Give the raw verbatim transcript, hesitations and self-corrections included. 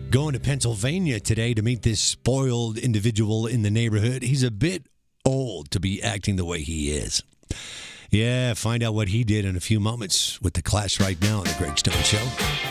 Going to Pennsylvania today to meet this spoiled individual in the neighborhood. He's a bit old to be acting the way he is. Yeah, find out what he did in a few moments with The Clash right now on The Greg Stone Show.